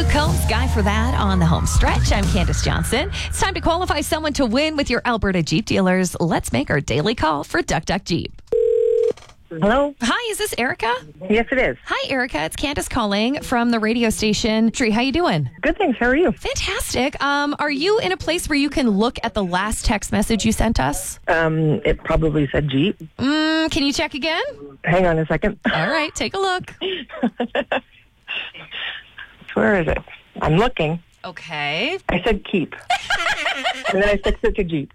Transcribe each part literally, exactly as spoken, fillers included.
Luke Combs, Guy for That on the home stretch. I'm Candace Johnson. It's time to qualify someone to win with your Alberta Jeep dealers. Let's make our daily call for Duck Duck Jeep. Hello? Hi, is this Erica? Yes, it is. Hi, Erica. It's Candace calling from the radio station. Tree, how you doing? Good, thanks. How are you? Fantastic. Um, are you in a place where you can look at the last text message you sent us? Um, it probably said Jeep. Mm, can you check again? Hang on a second. All right, take a look. Where is it? I'm looking. Okay. I said keep. And then I fixed it to Jeep.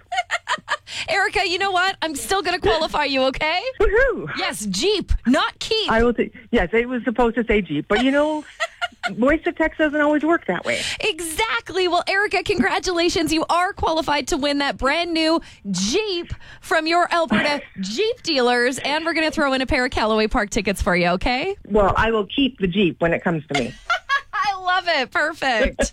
Erica, you know what? I'm still going to qualify you, okay? Woohoo! Yes, Jeep, not keep. I will say, yes, it was supposed to say Jeep, but you know, voice to text doesn't always work that way. Exactly. Well, Erica, congratulations. You are qualified to win that brand new Jeep from your Alberta Jeep dealers, and we're going to throw in a pair of Callaway Park tickets for you, okay? Well, I will keep the Jeep when it comes to me. I love it. Perfect.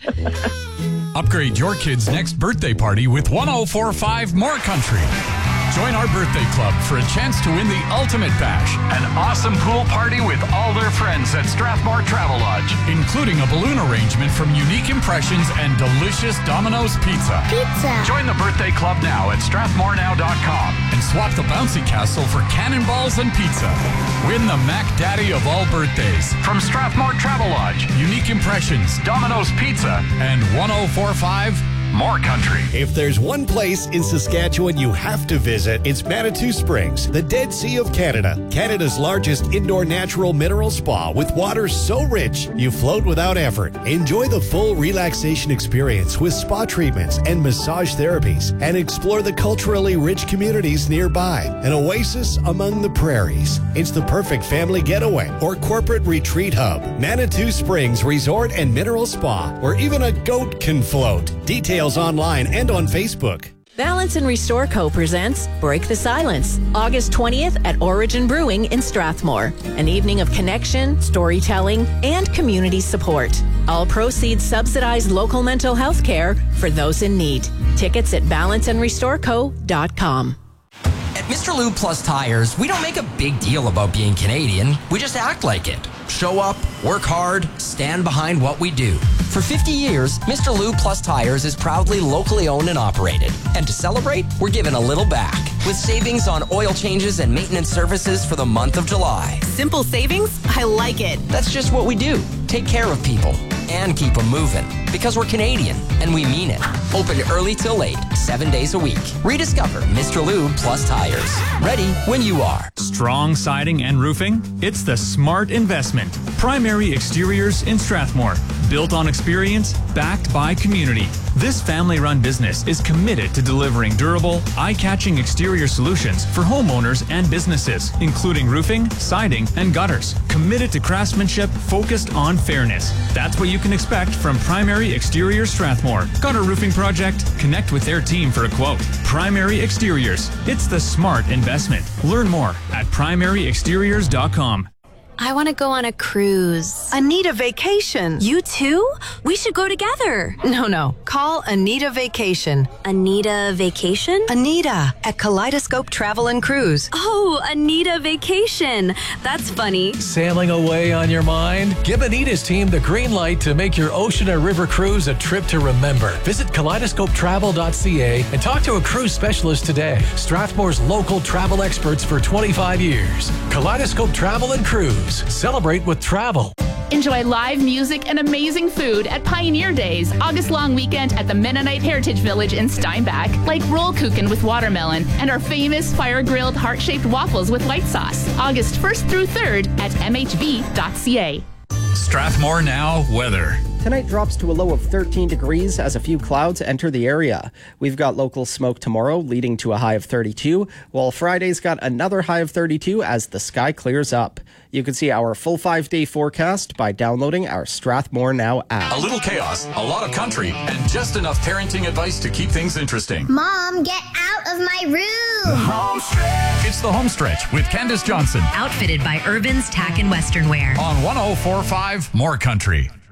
Upgrade your kid's next birthday party with one oh four point five More Country. Join our birthday club for a chance to win the ultimate bash, an awesome pool party with all their friends at Strathmore Travel Lodge, including a balloon arrangement from Unique Impressions and delicious Domino's Pizza. Pizza. Join the birthday club now at strathmore now dot com and swap the bouncy castle for cannonballs and pizza. Win the Mac Daddy of all birthdays from Strathmore Travel Lodge, Unique Impressions, Domino's Pizza, and one oh four point five More Country. If there's one place in Saskatchewan you have to visit, it's Manitou Springs, the Dead Sea of Canada. Canada's largest indoor natural mineral spa with water so rich you float without effort. Enjoy the full relaxation experience with spa treatments and massage therapies, and explore the culturally rich communities nearby. An oasis among the prairies. It's the perfect family getaway or corporate retreat hub. Manitou Springs Resort and Mineral Spa, where even a goat can float. Details online and on Facebook. Balance and Restore Co. presents Break the Silence, August twentieth at Origin Brewing in Strathmore. An evening of connection, storytelling, and community support. All proceeds subsidize local mental health care for those in need. Tickets at balance and restore co dot com. At Mister Lube Plus Tires, we don't make a big deal about being Canadian. We just act like it. Show up, work hard, stand behind what we do. For fifty years, Mister Lube Plus Tires is proudly locally owned and operated. And to celebrate, we're giving a little back with savings on oil changes and maintenance services for the month of July. Simple savings? I like it. That's just what we do. Take care of people and keep them moving. Because we're Canadian, and we mean it. Open early till late, seven days a week. Rediscover Mister Lube Plus Tires. Ready when you are. Strong siding and roofing? It's the smart investment. Primary Exteriors in Strathmore. Built on experience, backed by community. This family-run business is committed to delivering durable, eye-catching exterior solutions for homeowners and businesses, including roofing, siding, and gutters. Committed to craftsmanship focused on fairness. That's what you can expect from Primary Exteriors Strathmore. Got a roofing project? Connect with their team for a quote. Primary Exteriors. It's the smart investment. Learn more at primary exteriors dot com. I want to go on a cruise. Anita Vacation. You too? We should go together. No, no. Call Anita Vacation. Anita Vacation? Anita at Kaleidoscope Travel and Cruise. Oh, Anita Vacation. That's funny. Sailing away on your mind? Give Anita's team the green light to make your ocean or river cruise a trip to remember. Visit kaleidoscope travel dot c a and talk to a cruise specialist today. Strathmore's local travel experts for twenty-five years. Kaleidoscope Travel and Cruise. Celebrate with travel. Enjoy live music and amazing food at Pioneer Days, August long weekend at the Mennonite Heritage Village in Steinbach, like roll kuchen with watermelon and our famous fire-grilled heart-shaped waffles with white sauce. August first through third at m h v dot c a. Strathmore Now weather. Tonight drops to a low of thirteen degrees as a few clouds enter the area. We've got local smoke tomorrow, leading to a high of thirty-two, while Friday's got another high of thirty-two as the sky clears up. You can see our full five-day forecast by downloading our Strathmore Now app. A little chaos, a lot of country, and just enough parenting advice to keep things interesting. Mom, get out of my room. The home stretch. It's the home stretch with Candace Johnson. Outfitted by Urban's Tack and Western Wear. On one oh four point five More Country.